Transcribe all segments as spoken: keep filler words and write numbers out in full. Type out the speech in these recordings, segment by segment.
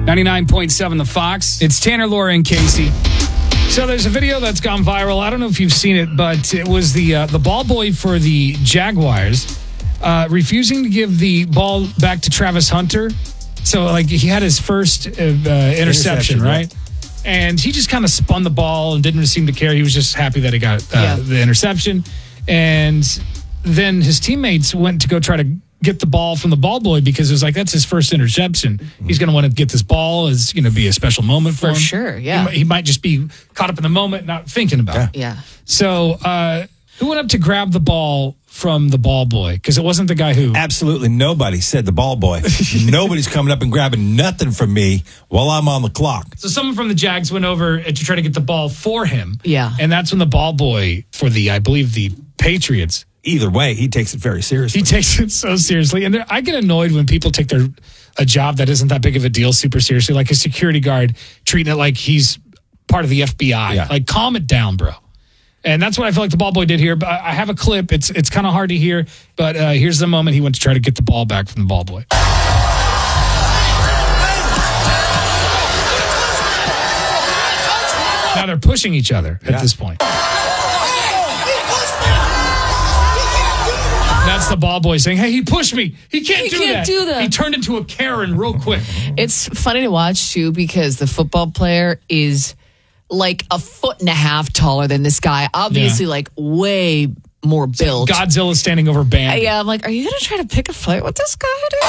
ninety-nine point seven The Fox. It's Tanner, Laura, and Casey. So there's a video that's gone viral. I don't know if you've seen it, but it was the uh, the ball boy for the Jaguars uh, refusing to give the ball back to Travis Hunter. So, like, he had his first uh, uh, interception, interception, right? Yeah. And he just kind of spun the ball and didn't seem to care. He was just happy that he got uh, yeah. the interception. And then his teammates went to go try to get the ball from the ball boy because it was like, that's his first interception. Mm-hmm. He's going to want to get this ball. It's going to be a special moment for, for him. For sure, yeah. He might, he might just be caught up in the moment, not thinking about yeah. it. Yeah. So uh, who went up to grab the ball from the ball boy? Because it wasn't the guy who... Absolutely nobody said the ball boy. Nobody's coming up and grabbing nothing from me while I'm on the clock. So someone from the Jags went over to try to get the ball for him. Yeah. And that's when the ball boy for the, I believe, the Patriots... Either way, he takes it very seriously. He takes it so seriously. And I get annoyed when people take their a job that isn't that big of a deal super seriously, like a security guard treating it like he's part of the F B I. Yeah. Like, calm it down, bro. And that's what I feel like the ball boy did here. But I have a clip. It's it's kind of hard to hear. But uh, here's the moment he went to try to get the ball back from the ball boy. Now they're pushing each other at yeah. this point. That's the ball boy saying, hey, he pushed me. He can't, he do, can't that. do that. He turned into a Karen real quick. It's funny to watch, too, because the football player is like a foot and a half taller than this guy. Obviously, yeah. like way more built. So Godzilla standing over Bambi. Yeah, I'm like, are you going to try to pick a fight with this guy, dude?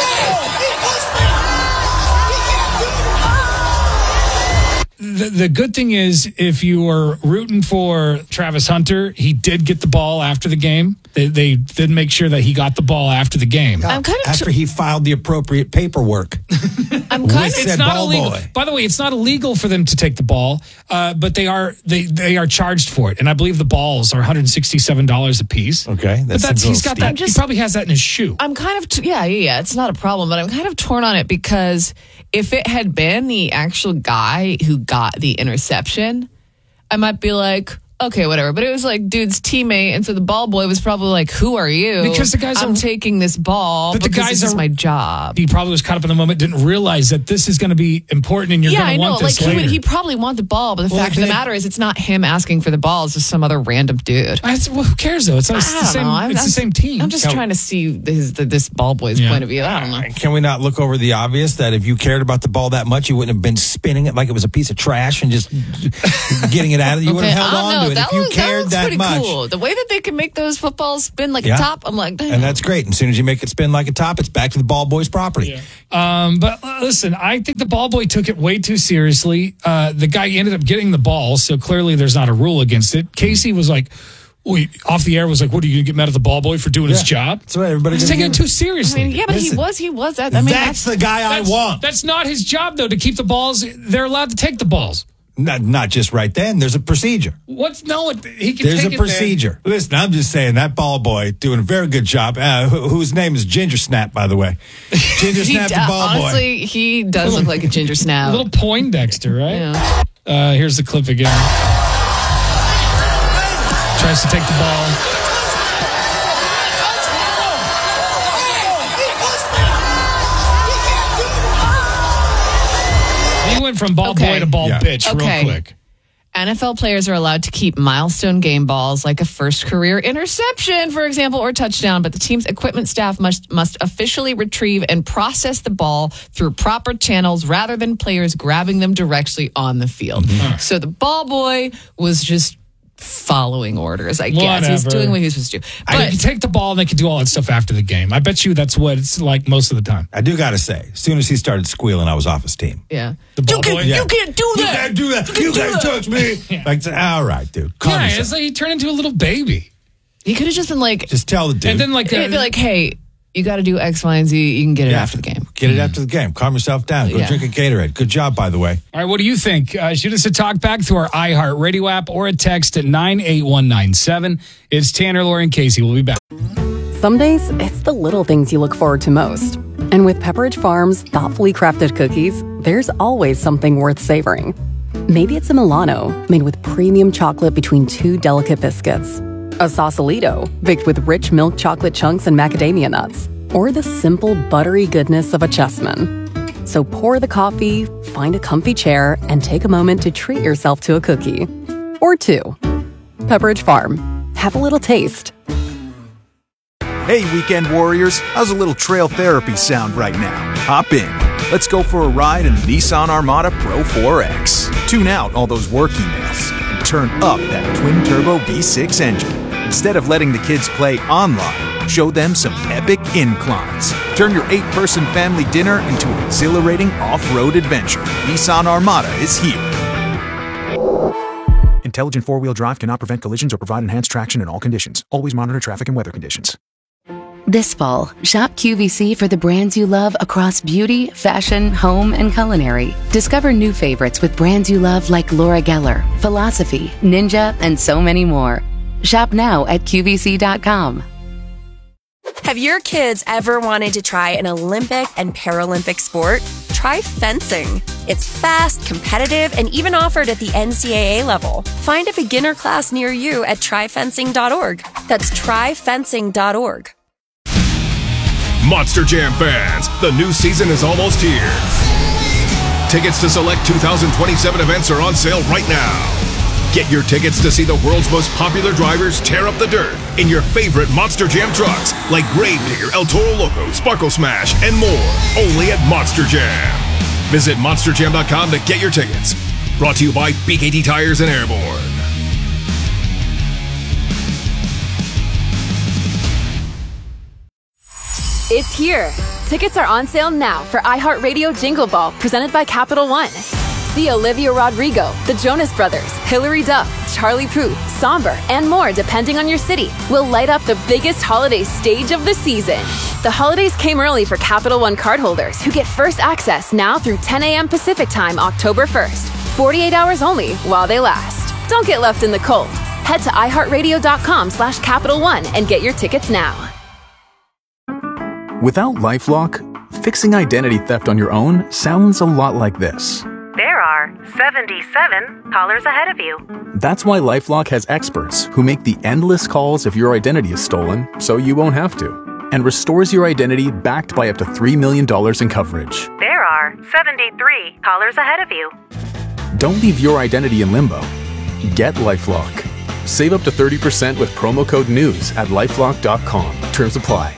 The, the good thing is, if you were rooting for Travis Hunter, he did get the ball after the game. They, they did make sure that he got the ball after the game. I'm kind of after tr- he filed the appropriate paperwork. I'm kind of it's not illegal. Boy. By the way, it's not illegal for them to take the ball, uh, but they are they they are charged for it, and I believe the balls are one hundred sixty-seven dollars a piece. Okay, that's, but that's he's got steep. that. Just, he probably has that in his shoe. I'm kind of t- yeah, yeah, yeah. It's not a problem, but I'm kind of torn on it because if it had been the actual guy who got the interception, I might be like, okay, whatever. But it was like dude's teammate, and so the ball boy was probably like, who are you? Because the guys I'm are, taking this ball but because the guys this are, is my job. He probably was caught up in the moment, didn't realize that this is going to be important and you're yeah, going to want know. this like, later. He, would, he probably want the ball, but the well, fact of the matter is it's not him asking for the ball. It's just some other random dude. I, well, who cares, though? It's, it's, the, same, I'm, it's I'm, the same team. I'm just Can, trying to see this, this ball boy's yeah. point of view. I don't know. Can we not look over the obvious that if you cared about the ball that much, you wouldn't have been spinning it like it was a piece of trash and just getting it out of it? You okay, would have held on know. to it. That if you was, cared that, that pretty much. Cool. The way that they can make those footballs spin like yeah. a top, I'm like, damn. And that's great. And as soon as you make it spin like a top, it's back to the ball boy's property. Yeah. Um, but uh, listen, I think the ball boy took it way too seriously. Uh, the guy ended up getting the ball, so clearly there's not a rule against it. Casey was like, wait, off the air was like, what, are you going to get mad at the ball boy for doing yeah. his job? That's what everybody's taking it too seriously. I mean, yeah, but Listen, he was, he was. That, I mean, that's, that's the guy I that's, want. That's not his job, though, to keep the balls. They're allowed to take the balls. Not, not just right then. There's a procedure. What's no? He can There's take a it procedure. Then. Listen, I'm just saying that ball boy doing a very good job. Uh, wh- whose name is Ginger Snap, by the way? Ginger Snap, d- the ball honestly, boy. Honestly, he does look like a ginger snap. A little Poindexter, right? Yeah. Uh, here's the clip again. Tries to take the ball. He went from ball okay. boy to ball yeah. bitch okay. real quick. N F L players are allowed to keep milestone game balls like a first career interception, for example, or touchdown, but the team's equipment staff must must officially retrieve and process the ball through proper channels rather than players grabbing them directly on the field. Mm-hmm. So the ball boy was just following orders, I guess. Whatever. He's doing what he's supposed to do. But I, you take the ball and they can do all that stuff after the game. I bet you that's what it's like most of the time. I do got to say, as soon as he started squealing, I was off his team. Yeah. The ball you, can, boy? you Yeah. can't do that. You can't do that. You, you can't touch me. Yeah. Like, all right, dude. Calm yeah, yourself. it's like he turned into a little baby. He could have just been like... Just tell the dude. And then like... He'd be like, hey... You got to do X, Y, and Z. You can get it yeah. after the game. Get it mm. after the game. Calm yourself down. Go yeah. drink a Gatorade. Good job, by the way. All right, what do you think? Uh, shoot us a talk back through our iHeart Radio app or a text at nine eight one nine seven. It's Tanner, Laura, and Casey. We'll be back. Some days, it's the little things you look forward to most. And with Pepperidge Farm's thoughtfully crafted cookies, there's always something worth savoring. Maybe it's a Milano made with premium chocolate between two delicate biscuits. A Sausalito baked with rich milk chocolate chunks and macadamia nuts. Or the simple, buttery goodness of a Chessman. So pour the coffee, find a comfy chair and take a moment to treat yourself to a cookie. Or two. Pepperidge Farm. Have a little taste. Hey, weekend warriors, how's a little trail therapy sound right now? Hop in. Let's go for a ride in the Nissan Armada Pro four X. Tune out all those work emails and turn up that twin-turbo V six engine. Instead of letting the kids play online, show them some epic inclines. Turn your eight-person family dinner into an exhilarating off-road adventure. Nissan Armada is here. Intelligent four-wheel drive cannot prevent collisions or provide enhanced traction in all conditions. Always monitor traffic and weather conditions. This fall, shop Q V C for the brands you love across beauty, fashion, home, and culinary. Discover new favorites with brands you love like Laura Geller, Philosophy, Ninja, and so many more. Shop now at Q V C dot com. Have your kids ever wanted to try an Olympic and Paralympic sport? Try fencing. It's fast, competitive, and even offered at the N C double A level. Find a beginner class near you at try fencing dot org. That's try fencing dot org. Monster Jam fans, the new season is almost here. Tickets to select two thousand twenty-seven events are on sale right now. Get your tickets to see the world's most popular drivers tear up the dirt in your favorite Monster Jam trucks like Gravedigger, El Toro Loco, Sparkle Smash, and more. Only at Monster Jam. Visit monster jam dot com to get your tickets. Brought to you by B K T Tires and Airborne. It's here. Tickets are on sale now for iHeartRadio Jingle Ball, presented by Capital One. See Olivia Rodrigo, the Jonas Brothers, Hilary Duff, Charlie Puth, Somber, and more depending on your city. We'll light up the biggest holiday stage of the season. The holidays came early for Capital One cardholders who get first access now through ten a.m. Pacific Time, October first. forty-eight hours only while they last. Don't get left in the cold. Head to iHeartRadio.com slash Capital One and get your tickets now. Without LifeLock, fixing identity theft on your own sounds a lot like this. There are seventy-seven callers ahead of you. That's why LifeLock has experts who make the endless calls if your identity is stolen so you won't have to, and restores your identity backed by up to three million dollars in coverage. There are seventy-three callers ahead of you. Don't leave your identity in limbo. Get LifeLock. Save up to thirty percent with promo code NEWS at lifelock dot com. Terms apply.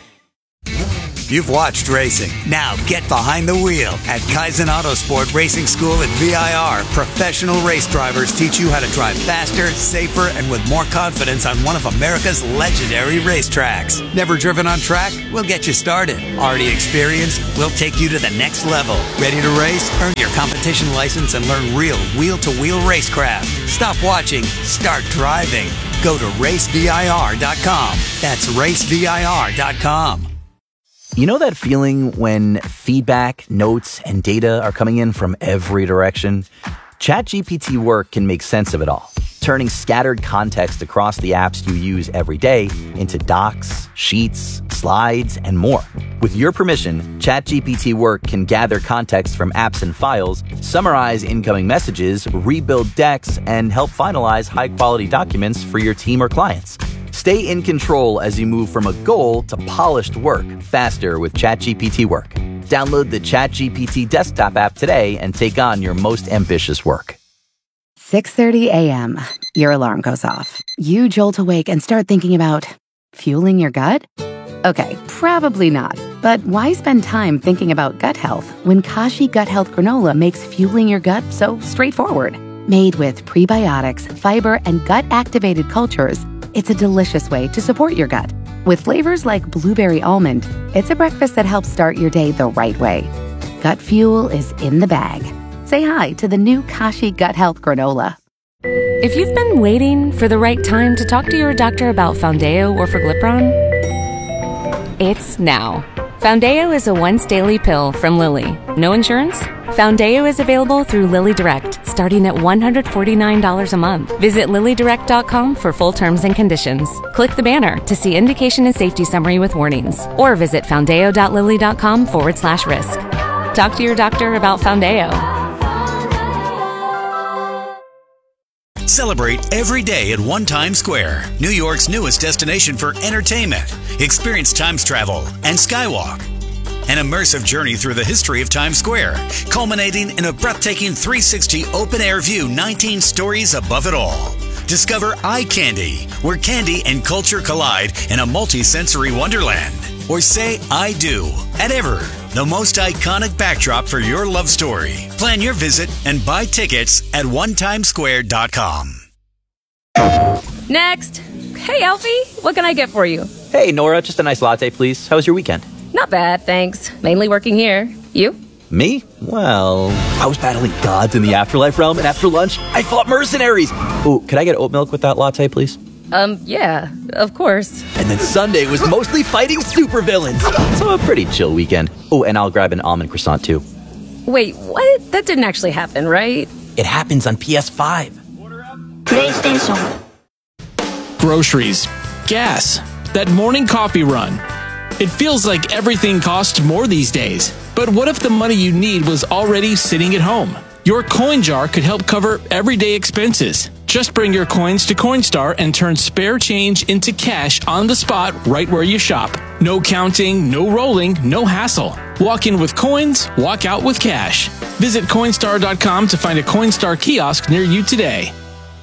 You've watched racing. Now get behind the wheel. At Kaizen Autosport Racing School at V I R, professional race drivers teach you how to drive faster, safer, and with more confidence on one of America's legendary racetracks. Never driven on track? We'll get you started. Already experienced? We'll take you to the next level. Ready to race? Earn your competition license and learn real wheel-to-wheel racecraft. Stop watching. Start driving. Go to race V I R dot com. That's race V I R dot com. You know that feeling when feedback, notes, and data are coming in from every direction? ChatGPT Work can make sense of it all, turning scattered context across the apps you use every day into docs, sheets, slides, and more. With your permission, ChatGPT Work can gather context from apps and files, summarize incoming messages, rebuild decks, and help finalize high-quality documents for your team or clients. Stay in control as you move from a goal to polished work faster with ChatGPT Work. Download the ChatGPT desktop app today and take on your most ambitious work. six thirty a.m. Your alarm goes off. You jolt awake and start thinking about fueling your gut? Okay, probably not. But why spend time thinking about gut health when Kashi Gut Health Granola makes fueling your gut so straightforward? Made with prebiotics, fiber, and gut-activated cultures, it's a delicious way to support your gut. With flavors like blueberry almond, it's a breakfast that helps start your day the right way. Gut fuel is in the bag. Say hi to the new Kashi Gut Health Granola. If you've been waiting for the right time to talk to your doctor about Foundeo or Forglipron, it's now. Foundeo is a once-daily pill from Lilly. No insurance? Foundeo is available through Lilly Direct, starting at one hundred forty-nine dollars a month. Visit lilly direct dot com for full terms and conditions. Click the banner to see indication and safety summary with warnings, or visit foundeo dot lilly dot com forward slash risk. Talk to your doctor about Foundeo. Celebrate every day at One Times Square, New York's newest destination for entertainment. Experience Times Travel and Skywalk. an immersive journey through the history of Times Square, culminating in a breathtaking three sixty open-air view nineteen stories above it all. Discover Eye Candy, where candy and culture collide in a multi-sensory wonderland. Or say I do at Ever, the most iconic backdrop for your love story. Plan your visit and buy tickets at one times square dot com. Next. Hey, Alfie, what can I get for you? Hey, Nora, just a nice latte, please. How was your weekend? Not bad, thanks. Mainly working here. You? Me? Well, I was battling gods in the afterlife realm, and after lunch, I fought mercenaries. Ooh, can I get oat milk with that latte, please? Um, yeah, of course. And then Sunday was mostly fighting supervillains. So a pretty chill weekend. Oh, and I'll grab an almond croissant, too. Wait, what? That didn't actually happen, right? It happens on P S five. PlayStation. Groceries. Gas. That morning coffee run. It feels like everything costs more these days. But what if the money you need was already sitting at home? Your coin jar could help cover everyday expenses. Just bring your coins to Coinstar and turn spare change into cash on the spot right where you shop. No counting, no rolling, no hassle. Walk in with coins, walk out with cash. Visit Coinstar dot com to find a Coinstar kiosk near you today.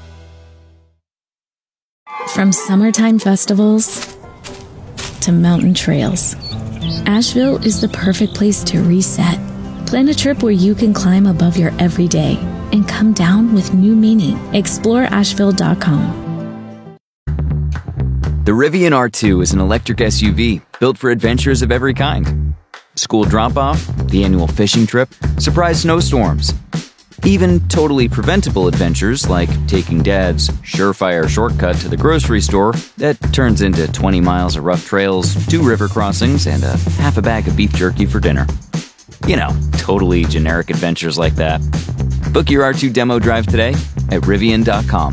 From summertime festivals to mountain trails, Asheville is the perfect place to reset. Plan a trip where you can climb above your everyday and come down with new meaning. Explore Asheville dot com. The Rivian R two is an electric S U V built for adventures of every kind. School drop-off, the annual fishing trip, surprise snowstorms. Even totally preventable adventures like taking Dad's surefire shortcut to the grocery store that turns into twenty miles of rough trails, two river crossings, and a half a bag of beef jerky for dinner. You know, totally generic adventures like that. Book your R two demo drive today at Rivian dot com.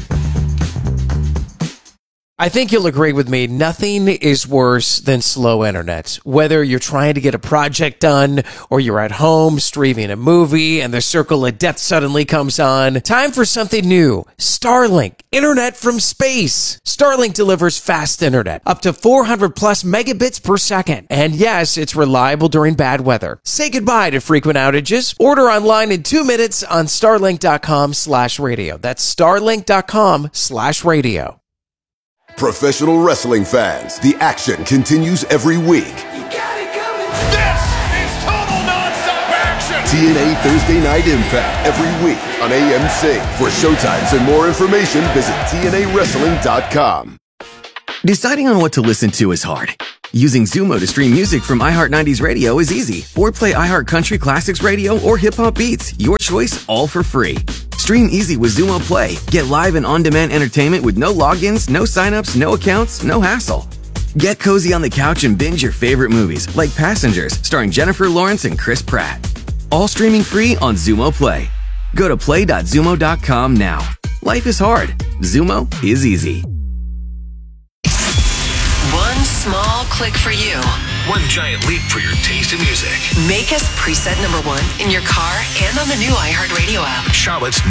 I think you'll agree with me, nothing is worse than slow internet. Whether you're trying to get a project done or you're at home streaming a movie and the circle of death suddenly comes on, time for something new. Starlink, internet from space. Starlink delivers fast internet, up to four hundred plus megabits per second. And yes, it's reliable during bad weather. Say goodbye to frequent outages. Order online in two minutes on starlink dot com slash radio. That's starlink dot com slash radio. Professional wrestling fans, the action continues every week. This is total nonstop action! T N A Thursday Night Impact every week on A M C. For showtimes and more information, visit T N A wrestling dot com. Deciding on what to listen to is hard. Using Zumo to stream music from iHeart nineties Radio is easy. Or play iHeart Country Classics Radio or Hip Hop Beats. Your choice, all for free. Stream easy with Zumo Play. Get live and on-demand entertainment with no logins, no signups, no accounts, no hassle. Get cozy on the couch and binge your favorite movies, like Passengers, starring Jennifer Lawrence and Chris Pratt. All streaming free on Zumo Play. Go to play dot zumo dot com now. Life is hard. Zumo is easy. One small click for you. One giant leap for your taste in music. Make us preset number one in your car and on the new iHeartRadio app. Charlotte's